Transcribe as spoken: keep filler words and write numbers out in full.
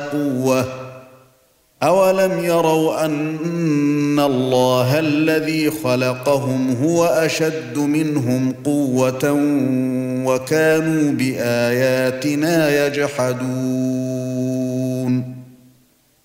قوة أولم يروا أن الله الذي خلقهم هو أشد منهم قوة وكانوا بآياتنا يجحدون